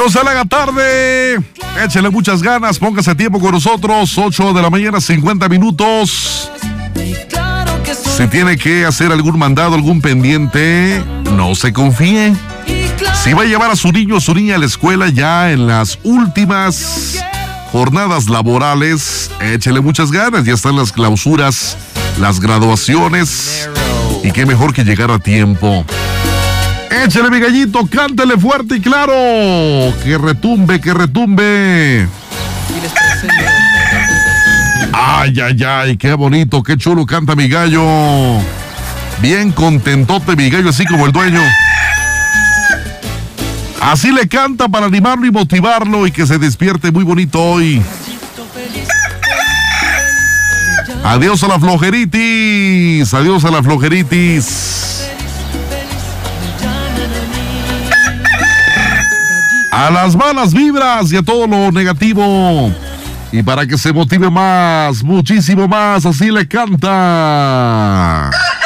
No se le haga tarde. Échele muchas ganas, póngase a tiempo con nosotros. 8 de la mañana, 50 minutos. Si tiene que hacer algún mandado, algún pendiente, no se confíe. Si va a llevar a su niño o su niña a la escuela ya en las últimas jornadas laborales, échele muchas ganas. Ya están las clausuras, las graduaciones. Y qué mejor que llegar a tiempo. Échale, mi gallito, cántele fuerte y claro. Que retumbe, que retumbe. Ay, ay, ay, qué bonito, qué chulo canta mi gallo. Bien contentote mi gallo, así como el dueño. Así le canta para animarlo y motivarlo y que se despierte muy bonito hoy. Adiós a la flojeritis, adiós a la flojeritis. A las malas vibras y a todo lo negativo. Y para que se motive más, muchísimo más, así le canta.